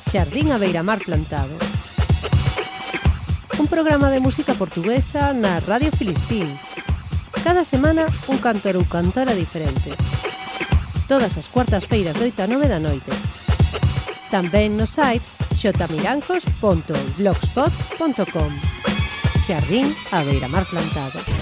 Xardín a Beiramar Plantado. Un programa de música portuguesa na Radio Filispín. Cada semana un cantor ou cantora diferente. Todas as cuartas-feiras de 8 a 9 da noite. Tamén no site xmirancos.blogspot.com. Xardín a Beiramar Plantado.